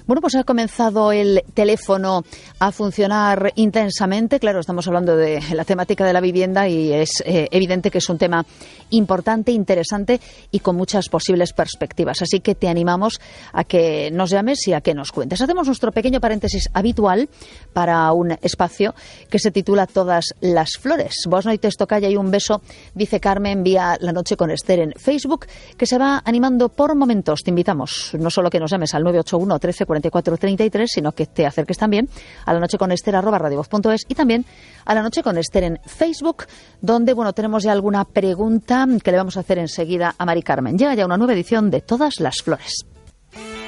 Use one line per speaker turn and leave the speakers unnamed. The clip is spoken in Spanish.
Bueno, pues ha comenzado el teléfono a funcionar intensamente. Claro, estamos hablando de la temática de la vivienda y es evidente que es un tema importante, interesante y con muchas posibles perspectivas. Así que te animamos a que nos llames y a que nos cuentes. Hacemos nuestro pequeño paréntesis habitual para un espacio que se titula Todas las flores. Boas noites, tocaya, y un beso, dice Carmen, vía La Noche con Esther en Facebook, que se va animando por momentos. Te invitamos no solo que nos llames al 981 13 44 33, sino que te acerques también a lanocheconester@radiovoz.es y también a La Noche con Esther en Facebook, donde bueno, tenemos ya alguna pregunta que le vamos a hacer enseguida a Mari Carmen. Llega ya una nueva edición de Todas las flores.